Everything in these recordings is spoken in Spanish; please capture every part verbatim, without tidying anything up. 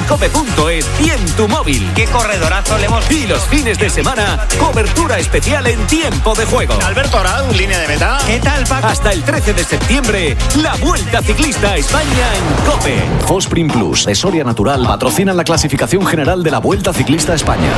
cope punto es y en tu móvil. ¡Qué corredorazo le hemos... Y los fines de semana, cobertura especial en tiempo de juego. Alberto Arau, línea de meta. ¿Qué tal, Paco? Hasta el trece de septiembre, la Vuelta Ciclista a España en COPE. Fosprin Plus, de Soria Natural, patrocinan la clasificación general de la Vuelta Ciclista a España.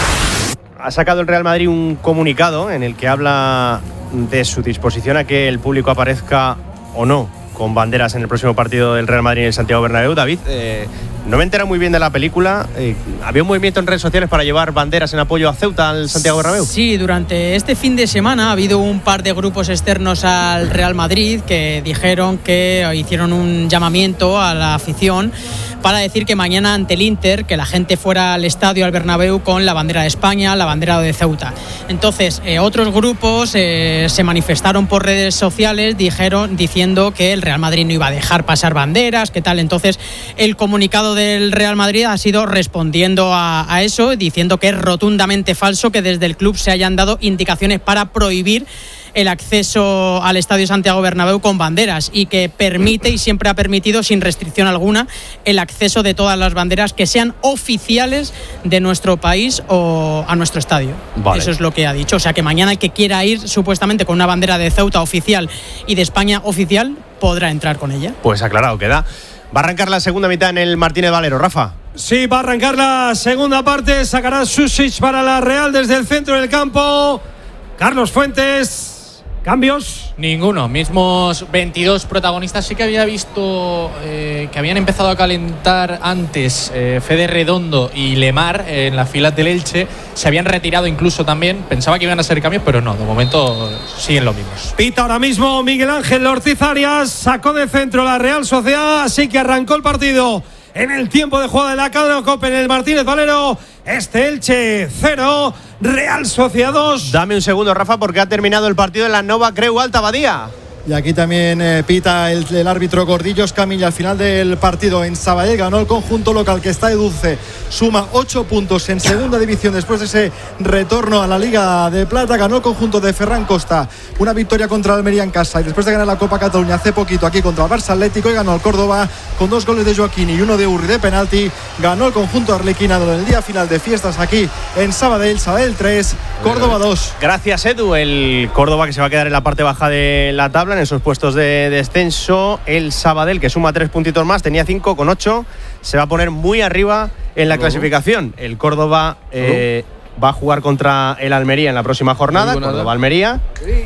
Ha sacado el Real Madrid un comunicado en el que habla de su disposición a que el público aparezca o no con banderas en el próximo partido del Real Madrid en el Santiago Bernabéu. David, eh, no me entero muy bien de la película. Eh, ¿Había un movimiento en redes sociales para llevar banderas en apoyo a Ceuta al Santiago Bernabéu? Sí, durante este fin de semana ha habido un par de grupos externos al Real Madrid que dijeron que hicieron un llamamiento a la afición para decir que mañana ante el Inter, que la gente fuera al estadio, al Bernabéu, con la bandera de España, la bandera de Ceuta. Entonces, eh, otros grupos eh, se manifestaron por redes sociales, dijeron, diciendo que el Real Madrid no iba a dejar pasar banderas, ¿qué tal? Entonces, el comunicado del Real Madrid ha sido respondiendo a, a eso, diciendo que es rotundamente falso que desde el club se hayan dado indicaciones para prohibir el acceso al Estadio Santiago Bernabéu con banderas, y que permite y siempre ha permitido sin restricción alguna el acceso de todas las banderas que sean oficiales de nuestro país o a nuestro estadio. Vale. Eso es lo que ha dicho. O sea que mañana el que quiera ir supuestamente con una bandera de Ceuta oficial y de España oficial podrá entrar con ella. Pues aclarado queda. Va a arrancar la segunda mitad en el Martínez Valero, Rafa. Sí, va a arrancar la segunda parte. Sacará Susic para la Real desde el centro del campo. Carlos Fuentes. ¿Cambios? Ninguno, mismos veintidós protagonistas. Sí que había visto eh, que habían empezado a calentar antes eh, Fede Redondo y Lemar eh, en las filas del Elche. Se habían retirado incluso también. Pensaba que iban a ser cambios, pero no, de momento siguen los mismos. Pita ahora mismo Miguel Ángel Ortiz Arias. Sacó de centro la Real Sociedad, así que arrancó el partido en el tiempo de jugada de la cadena COPE en el Martínez Valero. Este Elche cero, Real Sociedad dos. Dame un segundo, Rafa, porque ha terminado el partido en la Nova Creu Alta Badía. Y aquí también eh, pita el, el árbitro Gordillos Camilla al final del partido en Sabadell. Ganó el conjunto local que está de dulce. Suma ocho puntos en segunda división después de ese retorno a la Liga de Plata. Ganó el conjunto de Ferran Costa. Una victoria contra el Almería en casa. Y después de ganar la Copa Cataluña hace poquito aquí contra el Barça Atlético. Y ganó el Córdoba con dos goles de Joaquín y uno de Urri de penalti. Ganó el conjunto arlequinado en el día final de fiestas aquí en Sabadell. Sabadell tres, Córdoba dos. Gracias, Edu. El Córdoba que se va a quedar en la parte baja de la tabla, en esos puestos de descenso. El Sabadell, que suma tres puntitos más, tenía cinco con ocho, se va a poner muy arriba en la uh-huh. clasificación. El Córdoba eh, uh-huh. va a jugar contra el Almería en la próxima jornada, Córdoba-Almería,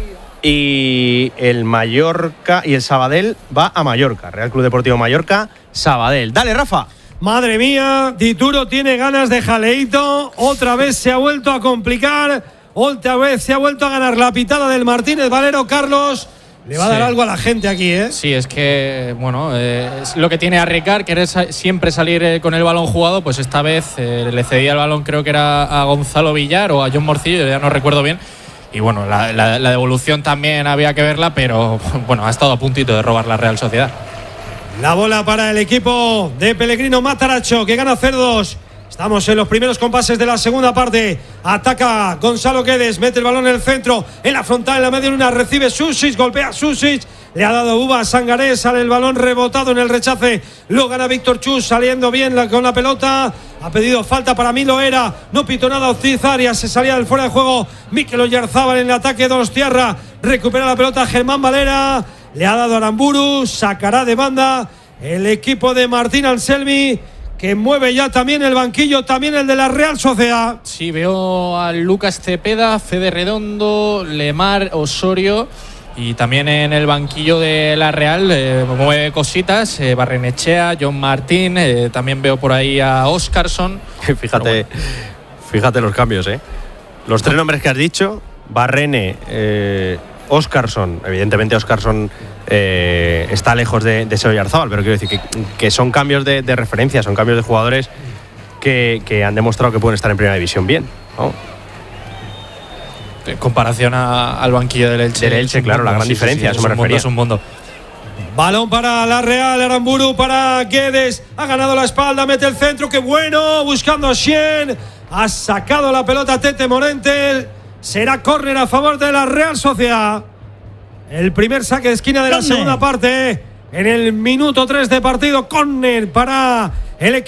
y el Mallorca y el Sabadell va a Mallorca, Real Club Deportivo Mallorca, Sabadell. Dale, Rafa. Madre mía, Dituro tiene ganas de jaleíto, otra vez se ha vuelto a complicar, otra vez se ha vuelto a ganar la pitada del Martínez Valero. Carlos, le va a dar sí. algo a la gente aquí, ¿eh? Sí, es que, bueno, eh, es lo que tiene a Ricard, querer sa- siempre salir eh, con el balón jugado. Pues esta vez eh, le cedía el balón, creo que era a Gonzalo Villar o a John Morcillo, ya no recuerdo bien. Y bueno, la, la, la devolución también había que verla, pero bueno, ha estado a puntito de robar la Real Sociedad. La bola para el equipo de Pellegrino Mataracho, que gana cero dos. Estamos en los primeros compases de la segunda parte. Ataca Gonzalo Guedes, mete el balón en el centro, en la frontal, en la media luna, recibe Susic, golpea Susic, le ha dado Uva a Sangaré, sale el balón rebotado en el rechace, lo gana Víctor Chus, saliendo bien la, con la pelota, ha pedido falta, para mí lo era, no pitó nada Ortiz Arias, se salía del fuera de juego Mikel Oyarzábal en el ataque, Donostiarra, recupera la pelota Germán Valera, le ha dado Aramburu, sacará de banda el equipo de Martín Anselmi, que mueve ya también el banquillo, también el de la Real Sociedad. Sí, veo a Lucas Cepeda, Fede Redondo, Lemar, Osorio, y también en el banquillo de la Real eh, mueve cositas, eh, Barrenechea, John Martín, eh, también veo por ahí a Óscarson. Fíjate, bueno. fíjate los cambios, ¿eh? Los tres nombres que has dicho, Barrene, eh, Óscarson, evidentemente Óscarson eh, está lejos de, de ser Oyarzábal, pero quiero decir que, que son cambios de, de referencia, son cambios de jugadores que, que han demostrado que pueden estar en primera división bien, ¿no? En comparación a, al banquillo del Elche. Del Elche, claro, la gran sí, diferencia, sí, sí, eso me refería. Es un mundo. Balón para la Real, Aramburu para Guedes, ha ganado la espalda, mete el centro, qué bueno, buscando a Xien, ha sacado la pelota Tete Morente, será córner a favor de la Real Sociedad. El primer saque de esquina de la segunda parte, en el minuto tres de partido, córner para el equipo